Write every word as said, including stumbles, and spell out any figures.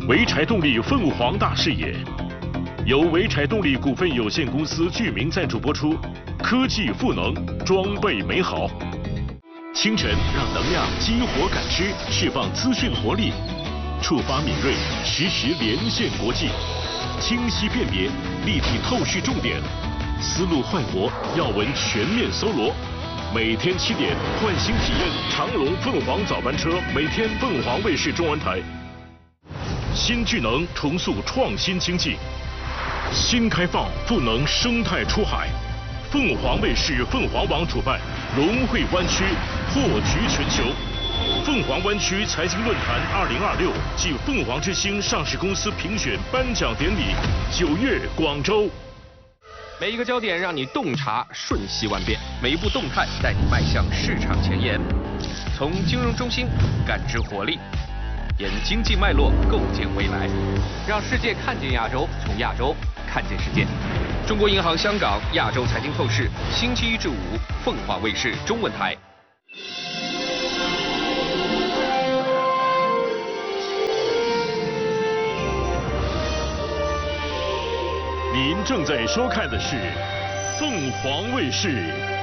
潍柴动力凤凰大视野，由潍柴动力股份有限公司剧名赞助播出。科技赋能，装备美好。清晨让能量激活感知，释放资讯活力，触发敏锐，实时连线国际，清晰辨别，立体透视重点，思路焕活，要闻全面搜罗。每天七点，换新体验长龙凤凰早班车，每天凤凰卫视中文台。新智能重塑创新经济，新开放赋能生态出海。凤凰卫视凤凰网主办融汇湾区，破局全球。凤凰湾区财经论坛二零二六暨凤凰之星上市公司评选颁奖典礼，九月广州。 每一个焦点让你洞察瞬息万变，每一步动态带你迈向市场前沿。从金融中心感知活力，沿经济脉络构建未来，让世界看见亚洲，从亚洲看见世界。中国银行香港亚洲财经透视，星期一至五，凤凰卫视中文台。 您正在收看的是凤凰卫视